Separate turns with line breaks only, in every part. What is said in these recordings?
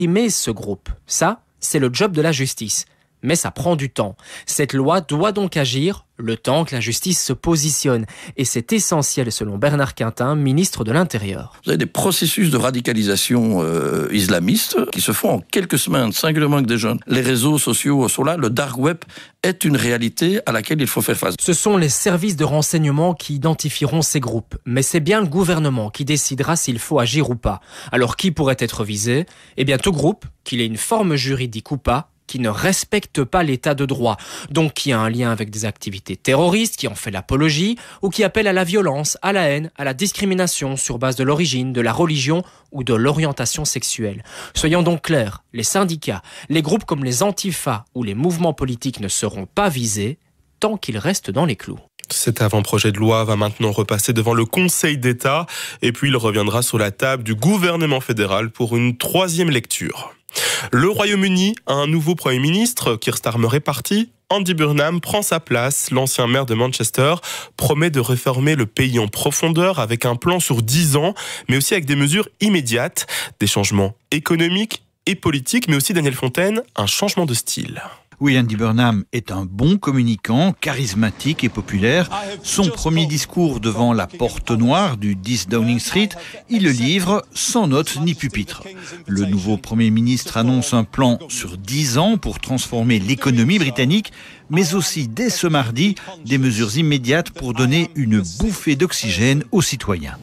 met ce groupe. Ça, c'est le job de la justice. Mais ça prend du temps. Cette loi doit donc agir le temps que la justice se positionne. Et c'est essentiel selon Bernard Quintin, ministre de l'Intérieur.
Vous avez des processus de radicalisation islamiste qui se font en quelques semaines, singulièrement avec des jeunes. Les réseaux sociaux sont là, le dark web est une réalité à laquelle il faut faire face.
Ce sont les services de renseignement qui identifieront ces groupes. Mais c'est bien le gouvernement qui décidera s'il faut agir ou pas. Alors qui pourrait être visé ? Eh bien tout groupe, qu'il ait une forme juridique ou pas, qui ne respecte pas l'état de droit, donc qui a un lien avec des activités terroristes, qui en fait l'apologie, ou qui appelle à la violence, à la haine, à la discrimination sur base de l'origine, de la religion ou de l'orientation sexuelle. Soyons donc clairs, les syndicats, les groupes comme les Antifa ou les mouvements politiques ne seront pas visés tant qu'ils restent dans les clous.
Cet avant-projet de loi va maintenant repasser devant le Conseil d'État et puis il reviendra sur la table du gouvernement fédéral pour une 3e lecture. Le Royaume-Uni a un nouveau Premier ministre, Keir Starmer est parti. Andy Burnham prend sa place. L'ancien maire de Manchester promet de réformer le pays en profondeur avec un plan sur 10 ans, mais aussi avec des mesures immédiates, des changements économiques et politiques, mais aussi, Daniel Fontaine, un changement de style.
Oui, Andy Burnham est un bon communicant, charismatique et populaire. Son premier discours devant la Porte Noire du 10 Downing Street, il le livre sans notes ni pupitre. Le nouveau Premier ministre annonce un plan sur 10 ans pour transformer l'économie britannique, mais aussi dès ce mardi, des mesures immédiates pour donner une bouffée d'oxygène aux citoyens.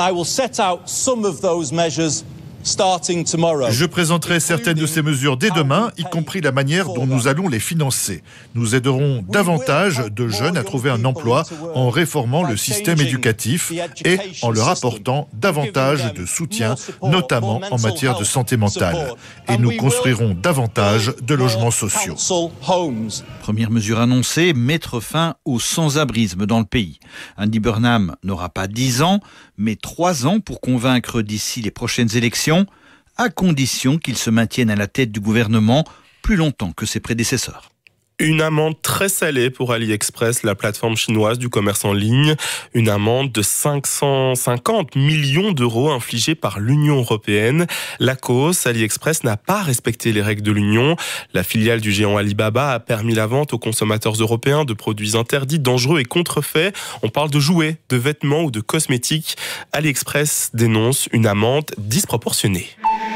Je présenterai certaines de ces mesures dès demain, y compris la manière dont nous allons les financer. Nous aiderons davantage de jeunes à trouver un emploi en réformant le système éducatif et en leur apportant davantage de soutien, notamment en matière de santé mentale. Et nous construirons davantage de logements sociaux.
Première mesure annoncée, mettre fin au sans-abrisme dans le pays. Andy Burnham n'aura pas 10 ans, mais 3 ans pour convaincre d'ici les prochaines élections, à condition qu'il se maintienne à la tête du gouvernement plus longtemps que ses prédécesseurs.
Une amende très salée pour AliExpress, la plateforme chinoise du commerce en ligne. Une amende de 550 millions d'euros infligée par l'Union européenne. La cause, AliExpress n'a pas respecté les règles de l'Union. La filiale du géant Alibaba a permis la vente aux consommateurs européens de produits interdits, dangereux et contrefaits. On parle de jouets, de vêtements ou de cosmétiques. AliExpress dénonce une amende disproportionnée.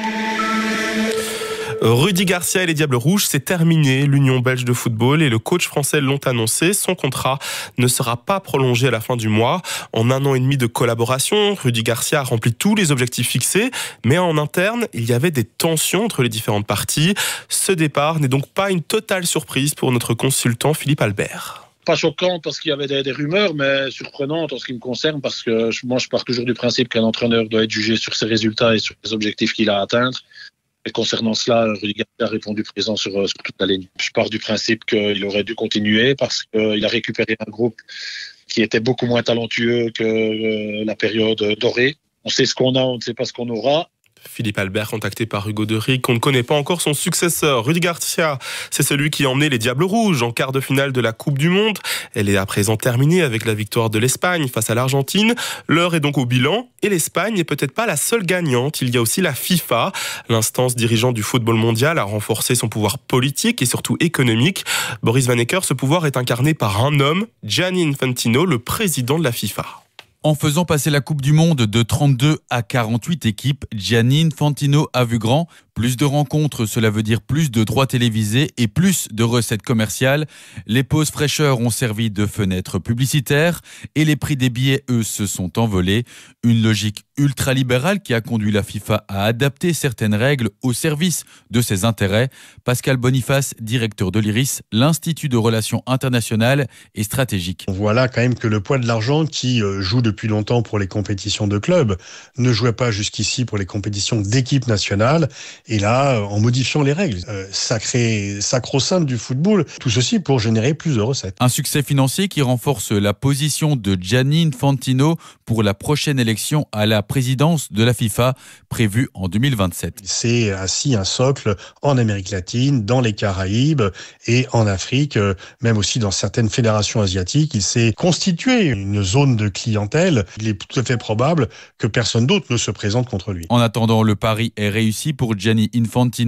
Rudy Garcia et les Diables Rouges, c'est terminé. L'Union belge de football et le coach français l'ont annoncé. Son contrat ne sera pas prolongé à la fin du mois. En 1 an et demi de collaboration, Rudy Garcia a rempli tous les objectifs fixés. Mais en interne, il y avait des tensions entre les différentes parties. Ce départ n'est donc pas une totale surprise pour notre consultant Philippe Albert.
Pas choquante parce qu'il y avait des rumeurs, mais surprenante en ce qui me concerne parce que moi je pars toujours du principe qu'un entraîneur doit être jugé sur ses résultats et sur les objectifs qu'il a à atteindre. Et concernant cela, Rudy Garcia a répondu présent sur toute la ligne. Je pars du principe qu'il aurait dû continuer parce qu'il a récupéré un groupe qui était beaucoup moins talentueux que la période dorée. On sait ce qu'on a, on ne sait pas ce qu'on aura.
Philippe Albert, contacté par Hugo de Rick, on ne connaît pas encore son successeur. Rudy Garcia, c'est celui qui a emmené les Diables Rouges en quart de finale de la Coupe du Monde. Elle est à présent terminée avec la victoire de l'Espagne face à l'Argentine. L'heure est donc au bilan et l'Espagne n'est peut-être pas la seule gagnante. Il y a aussi la FIFA. L'instance dirigeante du football mondial a renforcé son pouvoir politique et surtout économique. Boris Vanecker, ce pouvoir est incarné par un homme, Gianni Infantino, le président de la FIFA.
En faisant passer la Coupe du Monde de 32 à 48 équipes, Gianni Infantino a vu grand. Plus de rencontres, cela veut dire plus de droits télévisés et plus de recettes commerciales. Les pauses fraîcheurs ont servi de fenêtres publicitaires et les prix des billets, eux, se sont envolés. Une logique ultralibérale qui a conduit la FIFA à adapter certaines règles au service de ses intérêts. Pascal Boniface, directeur de l'IRIS, l'Institut de Relations Internationales et Stratégiques.
On voit là quand même que le poids de l'argent qui joue depuis longtemps pour les compétitions de clubs ne jouait pas jusqu'ici pour les compétitions d'équipe nationale. Et là, en modifiant les règles, sacro-sainte du football, tout ceci pour générer plus de recettes.
Un succès financier qui renforce la position de Gianni Infantino pour la prochaine élection à la présidence de la FIFA, prévue en 2027.
C'est ainsi un socle en Amérique latine, dans les Caraïbes et en Afrique, même aussi dans certaines fédérations asiatiques. Il s'est constitué une zone de clientèle. Il est tout à fait probable que personne d'autre ne se présente contre lui.
En attendant, le pari est réussi pour Gianni Gianni Infantino